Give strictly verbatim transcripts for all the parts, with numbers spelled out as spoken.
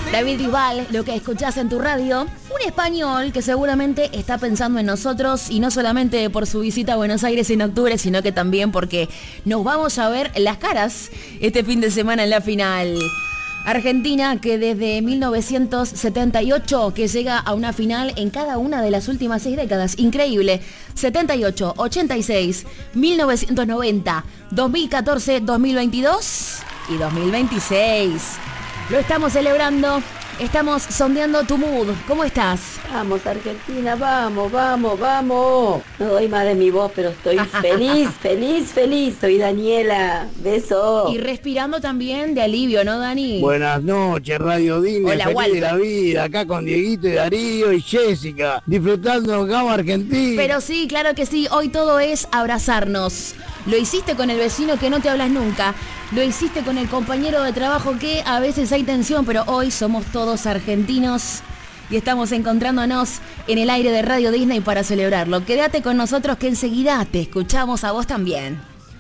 David Bisbal, lo que escuchás en tu radio, un español que seguramente está pensando en nosotros y no solamente por su visita a Buenos Aires en octubre, sino que también porque nos vamos a ver las caras este fin de semana en la final. Argentina, que desde mil novecientos setenta y ocho que llega a una final en cada una de las últimas seis décadas. Increíble. setenta y ocho, ochenta y seis, mil novecientos noventa, dos mil catorce, dos mil veintidós y dos mil veintiséis. Lo estamos celebrando. Estamos sondeando tu mood. ¿Cómo estás? Vamos, Argentina, vamos, vamos, vamos. No doy más de mi voz, pero estoy feliz, feliz, feliz. Soy Daniela. Beso. Y respirando también de alivio, ¿no, Dani? Buenas noches, Radio Disney. Hola, feliz Walter. de la vida. Acá con Dieguito y Darío y Jessica. Disfrutando Gama Argentina. Pero sí, claro que sí. Hoy todo es abrazarnos. Lo hiciste con el vecino que no te hablas nunca. Lo hiciste con el compañero de trabajo que a veces hay tensión, pero hoy somos todos argentinos y estamos encontrándonos en el aire de Radio Disney para celebrarlo. Quédate con nosotros que enseguida te escuchamos a vos también.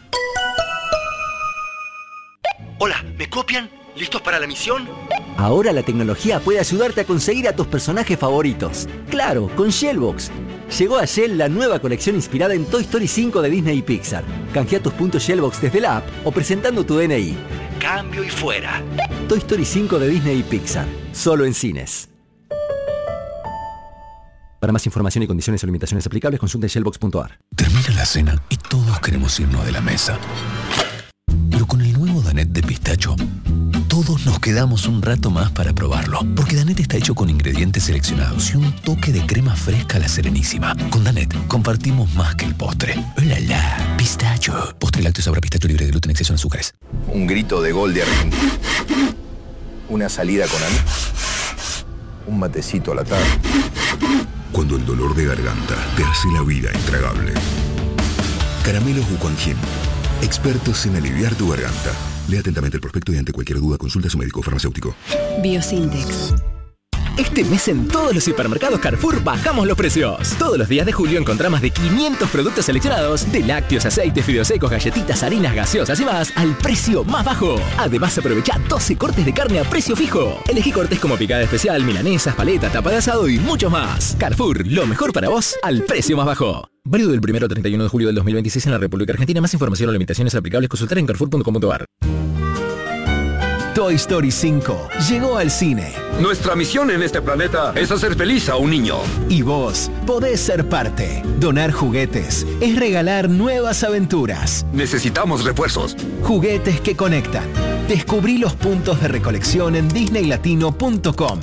Hola, ¿me copian? ¿Listos para la misión? Ahora la tecnología puede ayudarte a conseguir a tus personajes favoritos. Claro, con Shellbox. Llegó a Shell la nueva colección inspirada en Toy Story cinco de Disney y Pixar. Canjea tus puntos Shellbox desde la app o presentando tu D N I. Cambio y fuera. Toy Story cinco de Disney y Pixar. Solo en cines. Para más información y condiciones o limitaciones aplicables, consulta shellbox punto a r. Termina la cena y todos queremos irnos de la mesa. Pero con el nuevo Danette de pistacho, todos nos quedamos un rato más para probarlo. Porque Danette está hecho con ingredientes seleccionados y un toque de crema fresca a la Serenísima. Con Danette compartimos más que el postre. ¡Oh, la, la! Pistacho. Postre lácteo sabor a pistacho libre de gluten, exceso en azúcares. Un grito de gol de Argentina. Una salida con amigos. Un matecito a la tarde. Cuando el dolor de garganta te hace la vida intragable. Caramelos Wuquanjin. Expertos en aliviar tu garganta. Lea atentamente el prospecto y ante cualquier duda consulta a su médico farmacéutico. Biosintex. Este mes en todos los hipermercados Carrefour bajamos los precios. Todos los días de julio encontrá más de quinientos productos seleccionados de lácteos, aceites, fideos secos, galletitas, harinas gaseosas y más al precio más bajo. Además aprovecha doce cortes de carne a precio fijo. Elegí cortes como picada especial, milanesas, paleta, tapa de asado y mucho más. Carrefour, lo mejor para vos al precio más bajo. Válido del primero al treinta y uno de julio del dos mil veintiséis en la República Argentina. Más información o limitaciones aplicables consultar en carrefour punto com punto a r. Toy Story cinco llegó al cine. Nuestra misión en este planeta es hacer feliz a un niño. Y vos podés ser parte. Donar juguetes es regalar nuevas aventuras. Necesitamos refuerzos. Juguetes que conectan. Descubrí los puntos de recolección en disney latino punto com.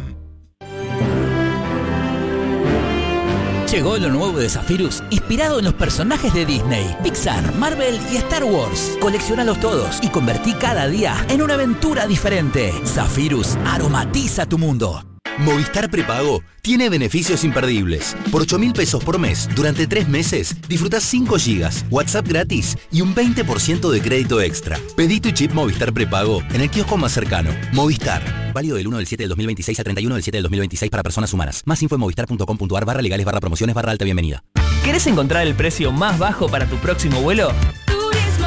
Llegó lo nuevo de Zephyrus, inspirado en los personajes de Disney, Pixar, Marvel y Star Wars. Colecciónalos todos y convertí cada día en una aventura diferente. Zephyrus aromatiza tu mundo. Movistar Prepago tiene beneficios imperdibles. Por ocho mil pesos por mes, durante tres meses, disfrutás cinco gigas, WhatsApp gratis y un veinte por ciento de crédito extra. Pedí tu chip Movistar Prepago en el kiosco más cercano. Movistar. Válido del uno del siete del dos mil veintiséis a treinta y uno del siete del dos mil veintiséis para personas humanas. Más info en movistar punto com punto a r barra legales barra promociones barra alta bienvenida. ¿Querés encontrar el precio más bajo para tu próximo vuelo?